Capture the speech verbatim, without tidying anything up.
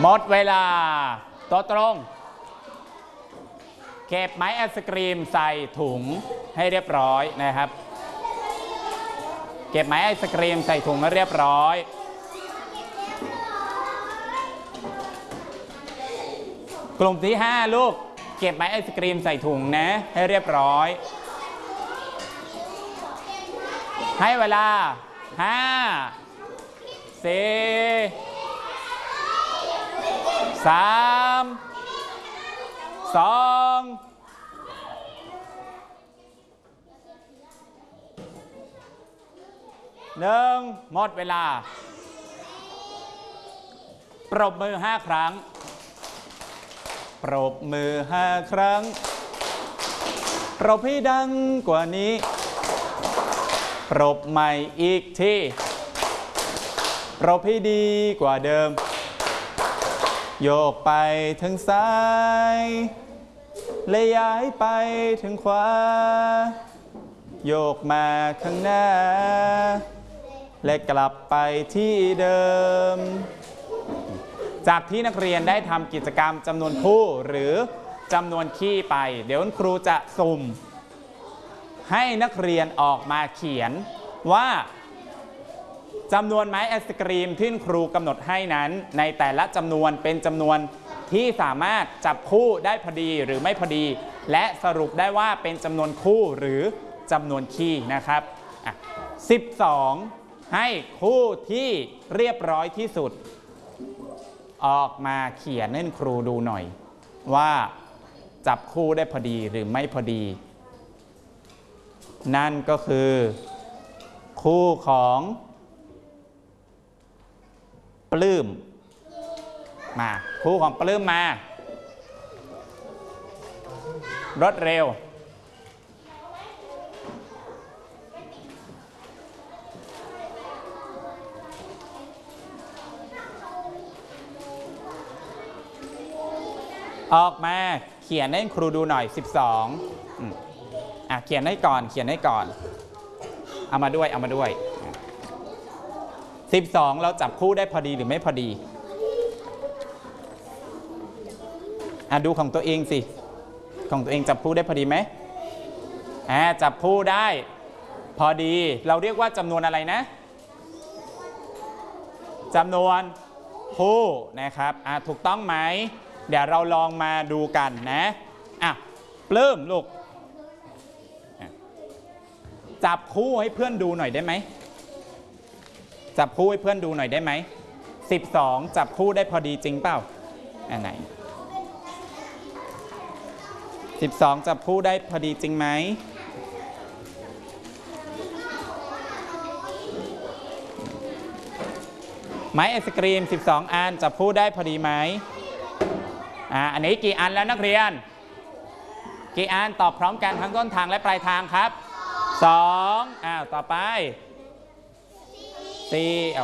หมดเวลาตัวตรงเก็บไม้ไอศกรีมใส่ถุงให้เรียบร้อยนะครับเก็บไม้ไอศกรีมใส่ถุงให้เรียบร้อยกลุ่มที่ห้าลูกเก็บไม้ไอศกรีมใส่ถุงนะให้เรียบร้อยให้เวลาห้า สี่ สาม สอง หนึ่งหมดเวลาปรบมือห้าครั้งปรบมือห้าครั้งปรบให้ดังกว่านี้ปรบใหม่อีกทีปรบให้ดีกว่าเดิมโยกไปทางซ้ายและย้ายไปทางขวาโยกมาข้างหน้าและกลับไปที่เดิมจากที่นักเรียนได้ทำกิจกรรมจำนวนคู่หรือจำนวนคี่ไปเดี๋ยวครูจะสุ่มให้นักเรียนออกมาเขียนว่าจำนวนไม้ไอศกรีมที่ครูกำหนดให้นั้นในแต่ละจำนวนเป็นจำนวนที่สามารถจับคู่ได้พอดีหรือไม่พอดีและสรุปได้ว่าเป็นจำนวนคู่หรือจำนวนคี่นะครับสิบสองให้คู่ที่เรียบร้อยที่สุดออกมาเขียนให้ครูดูหน่อยว่าจับคู่ได้พอดีหรือไม่พอดีนั่นก็คือคู่ของปลื้มมาคู่ของปลื้มมารถเร็วออกมาเขียนให้ครูดูหน่อยสิบสองอ่ะเขียนให้ก่อนเขียนให้ก่อนเอามาด้วยเอามาด้วยสิบสองเราจับคู่ได้พอดีหรือไม่พอดีอ่ะดูของตัวเองสิของตัวเองจับคู่ได้พอดีไหมอ่ะจับคู่ได้พอดีเราเรียกว่าจำนวนอะไรนะจำนวนคู่นะครับอ่ะถูกต้องไหมเดี๋ยวเราลองมาดูกันนะอ่ะปลื้มลูกจับคู่ให้เพื่อนดูหน่อยได้ไหมจับคู่ให้เพื่อนดูหน่อยได้ไหมสิบสองจับคู่ได้พอดีจริงเปล่าอันไหนสิบสองจับคู่ได้พอดีจริงไหมไม้ไอศกรีมสิบสองอันจับคู่ได้พอดีไหมอ่าอันนี้กี่อันแล้วนักเรียนกี่อันตอบพร้อมกันทั้งต้นทางและปลายทางครับสองอ้าวต่อไปสี่